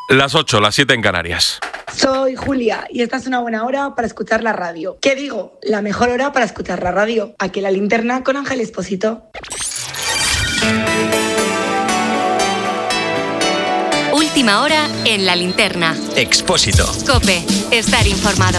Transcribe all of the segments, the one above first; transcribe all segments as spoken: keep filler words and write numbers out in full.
Las ocho, las siete en Canarias. Soy Julia y esta es una buena hora para escuchar la radio. ¿Qué digo? La mejor hora para escuchar la radio. Aquí La Linterna con Ángel Expósito. Última hora en La Linterna. Expósito. COPE. Estar informado.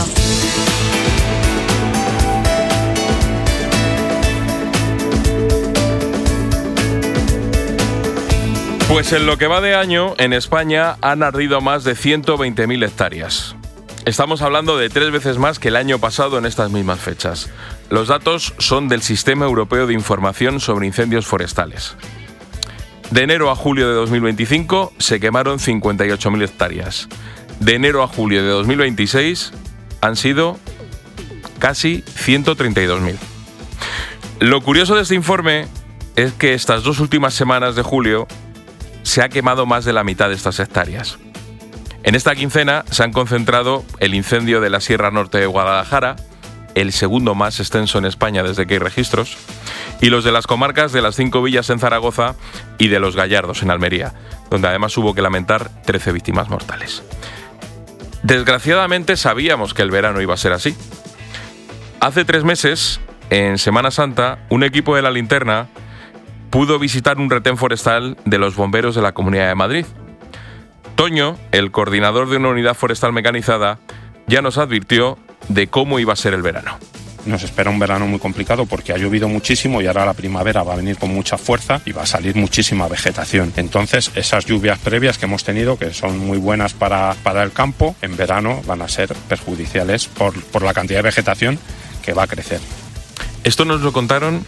Pues en lo que va de año, en España han ardido más de ciento veinte mil hectáreas. Estamos hablando de tres veces más que el año pasado en estas mismas fechas. Los datos son del Sistema Europeo de Información sobre Incendios Forestales. De enero a julio de dos mil veinticinco se quemaron cincuenta y ocho mil hectáreas. De enero a julio de dos mil veintiséis han sido casi ciento treinta y dos mil. Lo curioso de este informe es que estas dos últimas semanas de julio se ha quemado más de la mitad de estas hectáreas. En esta quincena se han concentrado el incendio de la Sierra Norte de Guadalajara, el segundo más extenso en España desde que hay registros, y los de las comarcas de las Cinco Villas en Zaragoza y de Los Gallardos en Almería, donde además hubo que lamentar trece víctimas mortales. Desgraciadamente sabíamos que el verano iba a ser así. Hace tres meses, en Semana Santa, un equipo de La Linterna pudo visitar un retén forestal de los bomberos de la Comunidad de Madrid. Toño, el coordinador de una unidad forestal mecanizada, ya nos advirtió de cómo iba a ser el verano. Nos espera un verano muy complicado porque ha llovido muchísimo y ahora la primavera va a venir con mucha fuerza y va a salir muchísima vegetación. Entonces, esas lluvias previas que hemos tenido, que son muy buenas para, para el campo, en verano van a ser perjudiciales por, por la cantidad de vegetación que va a crecer. Esto nos lo contaron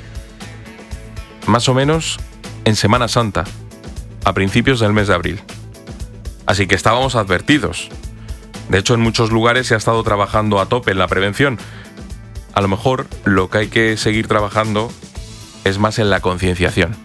más o menos en Semana Santa, a principios del mes de abril. Así que estábamos advertidos. De hecho, en muchos lugares se ha estado trabajando a tope en la prevención. A lo mejor lo que hay que seguir trabajando es más en la concienciación.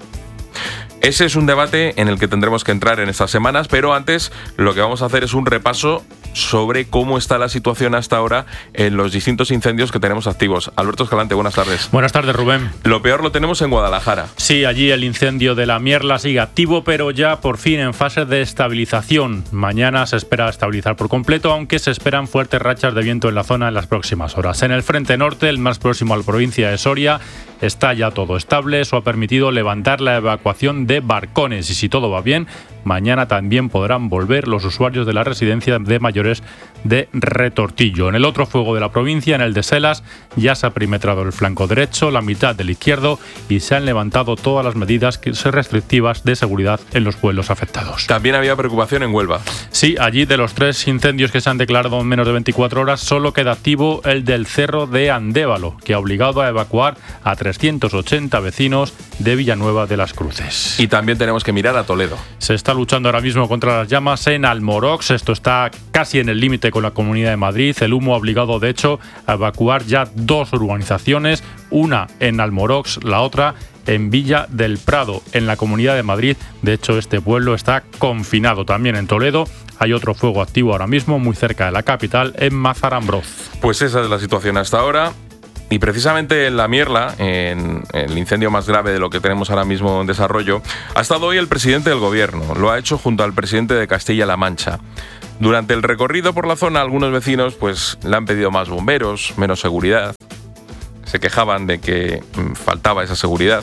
Ese es un debate en el que tendremos que entrar en estas semanas, pero antes lo que vamos a hacer es un repaso sobre cómo está la situación hasta ahora en los distintos incendios que tenemos activos. Alberto Escalante, buenas tardes. Buenas tardes, Rubén. Lo peor lo tenemos en Guadalajara. Sí, allí el incendio de la Mierla sigue activo, pero ya por fin en fase de estabilización. Mañana se espera estabilizar por completo, aunque se esperan fuertes rachas de viento en la zona en las próximas horas. En el frente norte, el más próximo a la provincia de Soria, está ya todo estable. Eso ha permitido levantar la evacuación de barcones y si todo va bien, mañana también podrán volver los usuarios de la residencia de mayores de Retortillo. En el otro fuego de la provincia, en el de Selas, ya se ha perimetrado el flanco derecho, la mitad del izquierdo y se han levantado todas las medidas restrictivas de seguridad en los pueblos afectados. También había preocupación en Huelva. Sí, allí de los tres incendios que se han declarado en menos de veinticuatro horas, solo queda activo el del Cerro de Andévalo, que ha obligado a evacuar a trescientos ochenta vecinos de Villanueva de las Cruces. Y también tenemos que mirar a Toledo. Se está luchando ahora mismo contra las llamas en Almorox. Esto está casi en el límite con la Comunidad de Madrid. El humo ha obligado, de hecho, a evacuar ya dos urbanizaciones, una en Almorox, la otra en Villa del Prado, en la Comunidad de Madrid. De hecho, este pueblo está confinado. También en Toledo hay otro fuego activo ahora mismo, muy cerca de la capital, en Mazarambroz. Pues esa es la situación hasta ahora. Y precisamente en la Mierla, en el incendio más grave de lo que tenemos ahora mismo en desarrollo, ha estado hoy el presidente del gobierno. Lo ha hecho junto al presidente de Castilla-La Mancha. Durante el recorrido por la zona, algunos vecinos pues le han pedido más bomberos, menos seguridad. Se quejaban de que faltaba esa seguridad.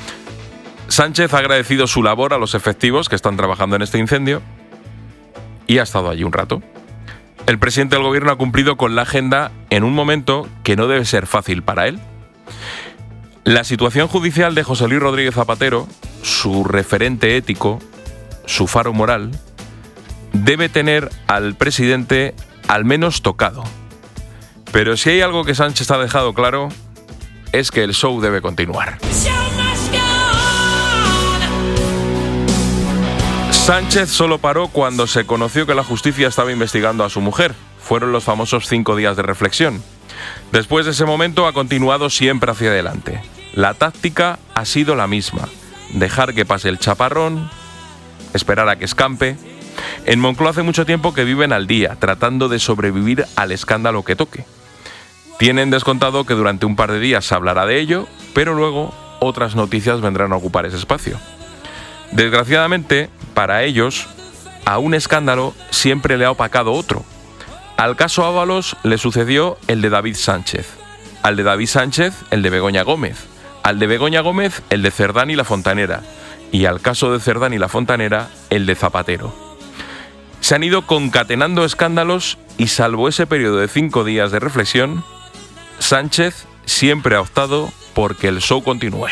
Sánchez ha agradecido su labor a los efectivos que están trabajando en este incendio y ha estado allí un rato. El presidente del gobierno ha cumplido con la agenda en un momento que no debe ser fácil para él. La situación judicial de José Luis Rodríguez Zapatero, su referente ético, su faro moral, debe tener al presidente al menos tocado. Pero si hay algo que Sánchez ha dejado claro, es que el show debe continuar. Sánchez solo paró cuando se conoció que la justicia estaba investigando a su mujer. Fueron los famosos cinco días de reflexión. Después de ese momento ha continuado siempre hacia adelante. La táctica ha sido la misma. Dejar que pase el chaparrón, esperar a que escampe. En Moncloa hace mucho tiempo que viven al día, tratando de sobrevivir al escándalo que toque. Tienen descontado que durante un par de días se hablará de ello, pero luego otras noticias vendrán a ocupar ese espacio. Desgraciadamente, para ellos, a un escándalo siempre le ha opacado otro. Al caso Ábalos le sucedió el de David Sánchez, al de David Sánchez el de Begoña Gómez, al de Begoña Gómez el de Cerdán y la Fontanera, y al caso de Cerdán y la Fontanera el de Zapatero. Se han ido concatenando escándalos y salvo ese periodo de cinco días de reflexión, Sánchez siempre ha optado por que el show continúe.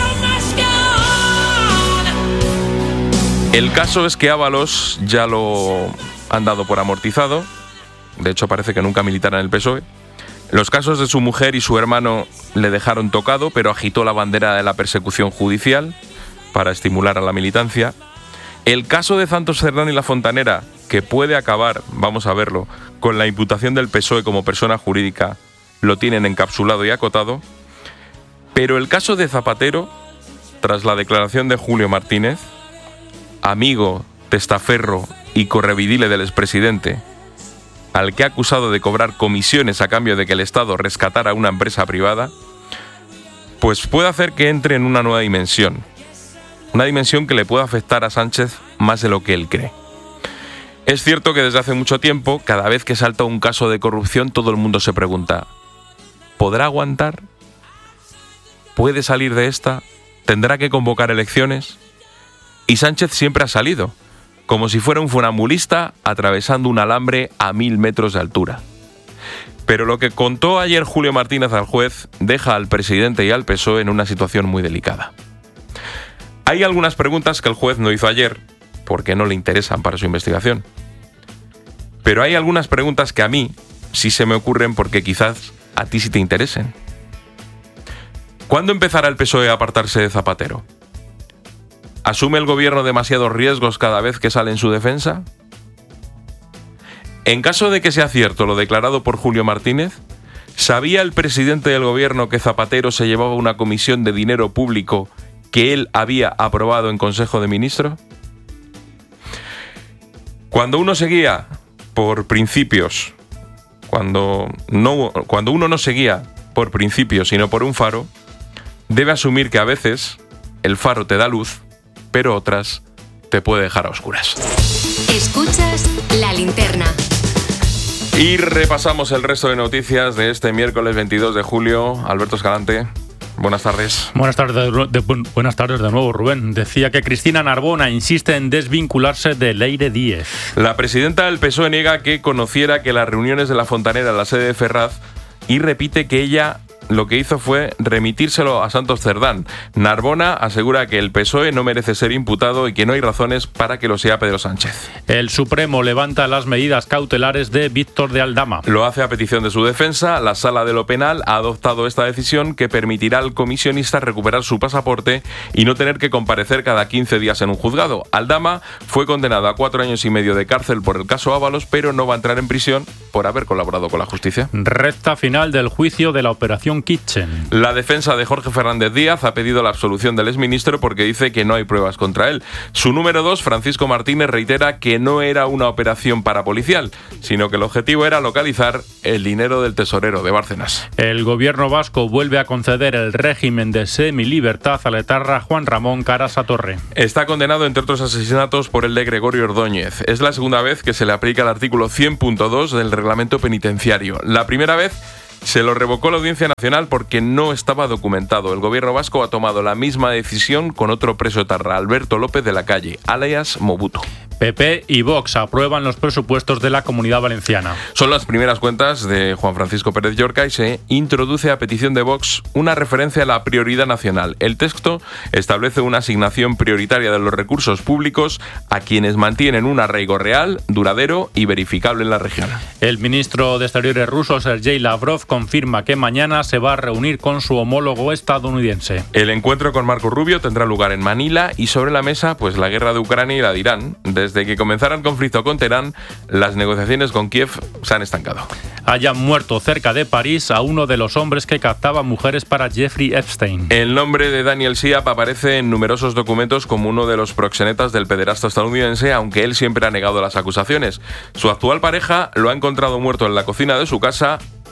El caso es que Ábalos ya lo han dado por amortizado, de hecho parece que nunca militara en el P S O E. Los casos de su mujer y su hermano le dejaron tocado, pero agitó la bandera de la persecución judicial para estimular a la militancia. El caso de Santos Cerdán y la Fontanera, que puede acabar, vamos a verlo, con la imputación del P S O E como persona jurídica, lo tienen encapsulado y acotado. Pero el caso de Zapatero, tras la declaración de Julio Martínez, amigo, testaferro y correvidile del expresidente, al que ha acusado de cobrar comisiones a cambio de que el Estado rescatara a una empresa privada, pues puede hacer que entre en una nueva dimensión. Una dimensión que le puede afectar a Sánchez más de lo que él cree. Es cierto que desde hace mucho tiempo, cada vez que salta un caso de corrupción, todo el mundo se pregunta: ¿podrá aguantar? ¿Puede salir de esta? ¿Tendrá que convocar elecciones? Y Sánchez siempre ha salido, como si fuera un funambulista atravesando un alambre a mil metros de altura. Pero lo que contó ayer Julio Martínez al juez deja al presidente y al P S O E en una situación muy delicada. Hay algunas preguntas que el juez no hizo ayer, porque no le interesan para su investigación. Pero hay algunas preguntas que a mí sí se me ocurren porque quizás a ti sí te interesen. ¿Cuándo empezará el P S O E a apartarse de Zapatero? ¿Asume el gobierno demasiados riesgos cada vez que sale en su defensa? En caso de que sea cierto lo declarado por Julio Martínez, ¿sabía el presidente del gobierno que Zapatero se llevaba una comisión de dinero público que él había aprobado en Consejo de Ministros? Cuando uno se guía por principios, cuando, no, cuando uno no se guía por principios sino por un faro, debe asumir que a veces el faro te da luz, pero otras te puede dejar a oscuras. Escuchas La Linterna. Y repasamos el resto de noticias de este miércoles veintidós de julio. Alberto Escalante, buenas tardes. Buenas tardes de, de, buenas tardes de nuevo, Rubén. Decía que Cristina Narbona insiste en desvincularse de Leire Díez. La presidenta del P S O E niega que conociera que las reuniones de la Fontanera en la sede de Ferraz y repite que ella lo que hizo fue remitírselo a Santos Cerdán. Narbona asegura que el P S O E no merece ser imputado y que no hay razones para que lo sea Pedro Sánchez. El Supremo levanta las medidas cautelares de Víctor de Aldama. Lo hace a petición de su defensa. La Sala de lo Penal ha adoptado esta decisión que permitirá al comisionista recuperar su pasaporte y no tener que comparecer cada quince días en un juzgado. Aldama fue condenado a cuatro años y medio de cárcel por el caso Ábalos, pero no va a entrar en prisión por haber colaborado con la justicia. Recta final del juicio de la operación Kitchen. La defensa de Jorge Fernández Díaz ha pedido la absolución del exministro porque dice que no hay pruebas contra él. Su número dos, Francisco Martínez, reitera que no era una operación parapolicial, sino que el objetivo era localizar el dinero del tesorero de Bárcenas. El gobierno vasco vuelve a conceder el régimen de semilibertad al etarra Juan Ramón Carasa Torre. Está condenado, entre otros asesinatos, por el de Gregorio Ordóñez. Es la segunda vez que se le aplica el artículo cien punto dos del reglamento penitenciario. La primera vez se lo revocó la Audiencia Nacional porque no estaba documentado. El gobierno vasco ha tomado la misma decisión con otro preso etarra, Alberto López de la Calle, alias Mobutu. P P y Vox aprueban los presupuestos de la Comunidad Valenciana. Son las primeras cuentas de Juan Francisco Pérez Llorca y se introduce a petición de Vox una referencia a la prioridad nacional. El texto establece una asignación prioritaria de los recursos públicos a quienes mantienen un arraigo real, duradero y verificable en la región. El ministro de Exteriores ruso, Sergei Lavrov, confirma que mañana se va a reunir con su homólogo estadounidense. El encuentro con Marco Rubio tendrá lugar en Manila y sobre la mesa, pues la guerra de Ucrania y la de Irán. Desde que comenzara el conflicto con Teherán, las negociaciones con Kiev se han estancado. Hayan muerto cerca de París a uno de los hombres que captaba mujeres para Jeffrey Epstein. El nombre de Daniel Siap aparece en numerosos documentos como uno de los proxenetas del pederasta estadounidense, aunque él siempre ha negado las acusaciones. Su actual pareja lo ha encontrado muerto en la cocina de su casa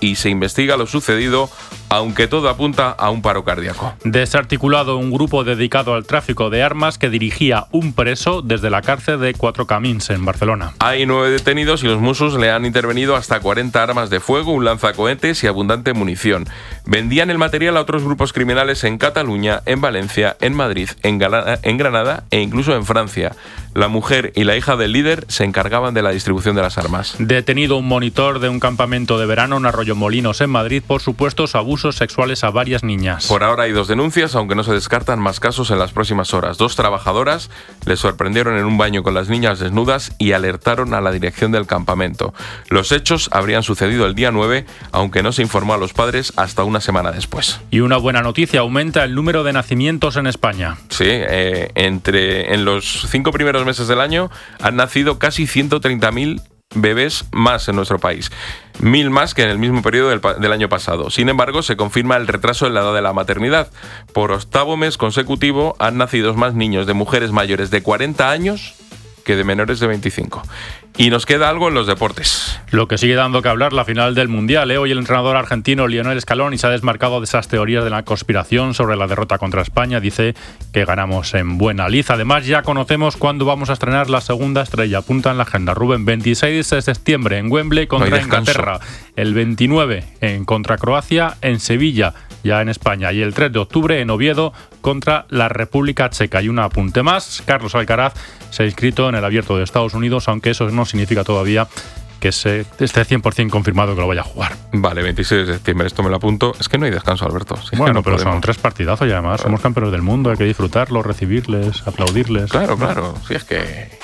y se investiga lo sucedido, aunque todo apunta a un paro cardíaco. Desarticulado un grupo dedicado al tráfico de armas que dirigía un preso desde la cárcel de Cuatro Camins, en Barcelona. Hay nueve detenidos y los Mossos le han intervenido hasta cuarenta armas de fuego, un lanzacohetes y abundante munición. Vendían el material a otros grupos criminales en Cataluña, en Valencia, en Madrid, en Granada e incluso en Francia. La mujer y la hija del líder se encargaban de la distribución de las armas. Detenido un monitor de un campamento de verano en Arroyomolinos, en Madrid, por supuestos abusos sexuales a varias niñas. Por ahora hay dos denuncias, aunque no se descartan más casos en las próximas horas. Dos trabajadoras les sorprendieron en un baño con las niñas desnudas y alertaron a la dirección del campamento. Los hechos habrían sucedido el día nueve, aunque no se informó a los padres hasta una semana después. Y una buena noticia, aumenta el número de nacimientos en España. Sí, eh, entre en los cinco primeros meses del año han nacido casi ciento treinta mil bebés más en nuestro país, mil más que en el mismo periodo del, del año pasado. Sin embargo, se confirma el retraso en la edad de la maternidad. Por octavo mes consecutivo han nacido más niños de mujeres mayores de cuarenta años que de menores de veinticinco. Y nos queda algo en los deportes. Lo que sigue dando que hablar, la final del Mundial. ¿eh? Hoy el entrenador argentino Lionel Scaloni se ha desmarcado de esas teorías de la conspiración sobre la derrota contra España. Dice que ganamos en buena lid. Además, ya conocemos cuándo vamos a estrenar la segunda estrella. Apunta en la agenda. Rubén, veintiséis de septiembre en Wembley contra no Inglaterra. El veintinueve en contra Croacia en Sevilla, ya en España. Y el tres de octubre en Oviedo contra la República Checa. Y un apunte más. Carlos Alcaraz se ha inscrito en el Abierto de Estados Unidos, aunque eso no significa todavía que se esté cien por ciento confirmado que lo vaya a jugar. Vale, veintiséis de septiembre, esto me lo apunto. Es que no hay descanso, Alberto. Si bueno, no pero podemos. Son tres partidazos y además somos campeones del mundo, hay que disfrutarlos, recibirles, aplaudirles. Claro, claro, si es que...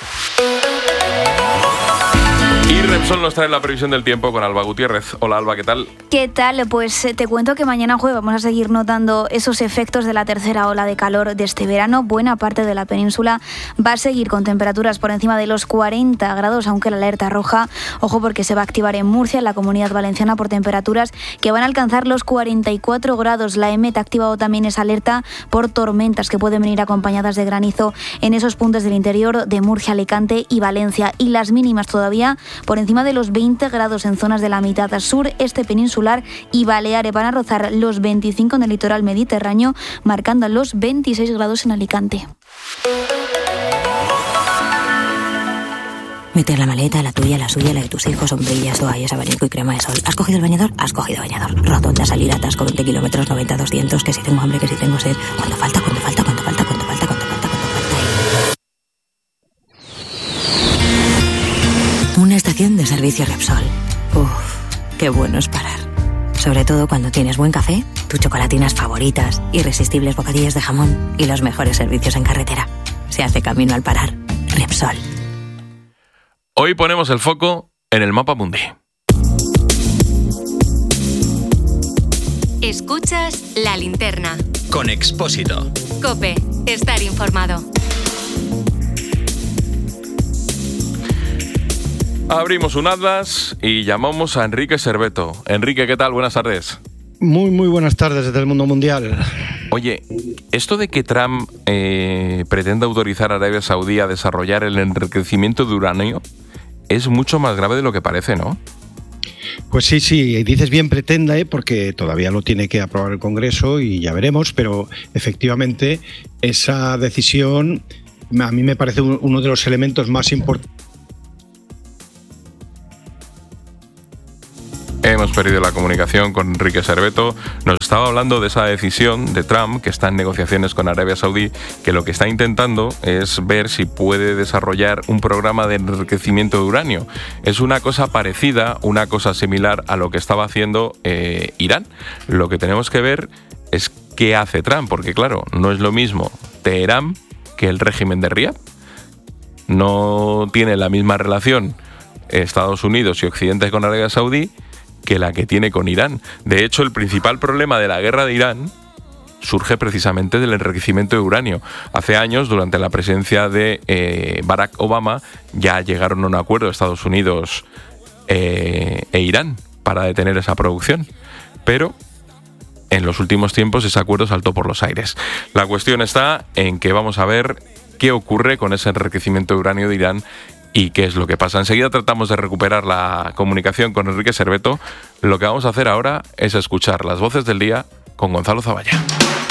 Y Repsol nos trae la previsión del tiempo con Alba Gutiérrez. Hola Alba, ¿qué tal? ¿Qué tal? Pues te cuento que mañana jueves vamos a seguir notando esos efectos de la tercera ola de calor de este verano. Buena parte de la península va a seguir con temperaturas por encima de los cuarenta grados, aunque la alerta roja, ojo porque se va a activar en Murcia, en la Comunidad Valenciana, por temperaturas que van a alcanzar los cuarenta y cuatro grados. La EMET ha activado también esa alerta por tormentas que pueden venir acompañadas de granizo en esos puntos del interior de Murcia, Alicante y Valencia. Y las mínimas todavía por encima de los veinte grados en zonas de la mitad sur, este peninsular y Baleares. Van a rozar los veinticinco en el litoral mediterráneo, marcando los veintiséis grados en Alicante. Meter la maleta, la tuya, la suya, la de tus hijos, sombrillas, toallas, abanico y crema de sol. ¿Has cogido el bañador? Has cogido bañador. Rotonda, salida, atasco, veinte kilómetros, noventa, doscientos, que si tengo hambre, que si tengo sed. ¿Cuánto falta? ¿Cuánto falta? ¿Cuánto falta? ¿Cuánto falta? ¿Cuánto falta? ¿Cuánto falta? Una estación de servicio Repsol. Uf, qué bueno es parar. Sobre todo cuando tienes buen café, tus chocolatinas favoritas, irresistibles bocadillos de jamón y los mejores servicios en carretera. Se hace camino al parar. Repsol. Hoy ponemos el foco en el mapa mundi. Escuchas La Linterna. Con Expósito. COPE. Estar informado. Abrimos un atlas y llamamos a Enrique Serveto. Enrique, ¿qué tal? Buenas tardes. Muy, muy buenas tardes desde el mundo mundial. Oye, esto de que Trump eh, pretenda autorizar a Arabia Saudí a desarrollar el enriquecimiento de uranio es mucho más grave de lo que parece, ¿no? Pues sí, sí, dices bien pretenda, ¿eh? Porque todavía lo tiene que aprobar el Congreso y ya veremos, pero efectivamente esa decisión a mí me parece uno de los elementos más importantes. Hemos perdido la comunicación con Enrique Serveto. Nos estaba hablando de esa decisión de Trump, que está en negociaciones con Arabia Saudí, que lo que está intentando es ver si puede desarrollar un programa de enriquecimiento de uranio. Es una cosa parecida, una cosa similar a lo que estaba haciendo eh, Irán. Lo que tenemos que ver es qué hace Trump, porque claro, no es lo mismo Teherán que el régimen de Riad. No tiene la misma relación Estados Unidos y Occidente con Arabia Saudí que la que tiene con Irán. De hecho, el principal problema de la guerra de Irán surge precisamente del enriquecimiento de uranio. Hace años, durante la presidencia de eh, Barack Obama, ya llegaron a un acuerdo Estados Unidos eh, e Irán para detener esa producción. Pero en los últimos tiempos ese acuerdo saltó por los aires. La cuestión está en que vamos a ver qué ocurre con ese enriquecimiento de uranio de Irán y qué es lo que pasa. Enseguida tratamos de recuperar la comunicación con Enrique Serveto. Lo que vamos a hacer ahora es escuchar las voces del día con Gonzalo Zavalla.